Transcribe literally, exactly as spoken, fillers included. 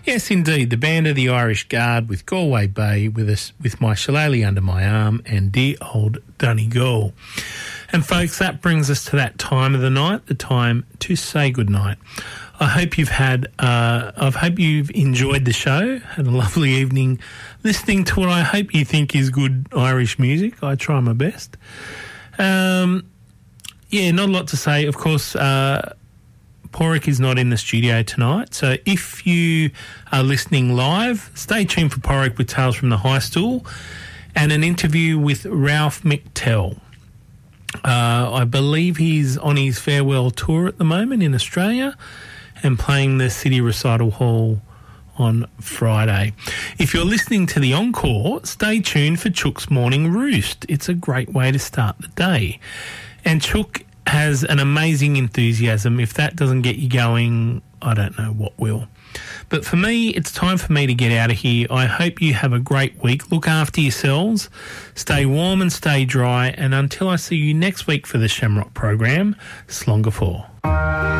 Yes, indeed, the band of the Irish Guard with Galway Bay with us, with my shillelagh under my arm and dear old Donegal. And folks, that brings us to that time of the night, the time to say goodnight. I hope you've had, uh, I hope you've enjoyed the show, had a lovely evening listening to what I hope you think is good Irish music. I try my best. Um, yeah, not a lot to say. Of course, uh, Porrick is not in the studio tonight, so if you are listening live, stay tuned for Porrick with Tales from the High Stool and an interview with Ralph McTell. Uh, I believe he's on his farewell tour at the moment in Australia and playing the City Recital Hall on Friday. If you're listening to the encore, stay tuned for Chook's Morning Roost. It's a great way to start the day. And Chook has an amazing enthusiasm. If that doesn't get you going, I don't know what will. But for me, it's time for me to get out of here. I hope you have a great week. Look after yourselves. Stay warm and stay dry. And until I see you next week for the Shamrock program, Slonga four.